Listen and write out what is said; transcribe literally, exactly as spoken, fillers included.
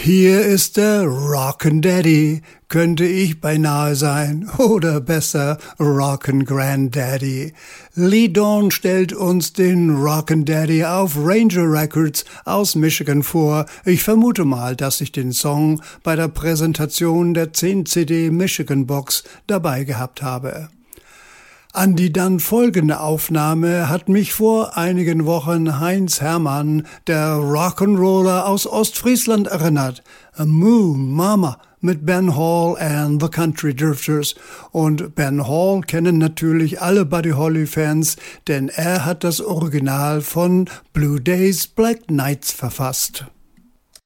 Hier ist der Rockin' Daddy, könnte ich beinahe sein, oder besser Rockin' Granddaddy. Lee Dawn stellt uns den Rockin' Daddy auf Ranger Records aus Michigan vor. Ich vermute mal, dass ich den Song bei der Präsentation der zehn C D Michigan Box dabei gehabt habe. An die dann folgende Aufnahme hat mich vor einigen Wochen Heinz Hermann, der Rock'n'Roller aus Ostfriesland, erinnert. Moo Mama mit Ben Hall and the Country Drifters. Und Ben Hall kennen natürlich alle Buddy Holly-Fans, denn er hat das Original von Blue Days, Black Nights verfasst.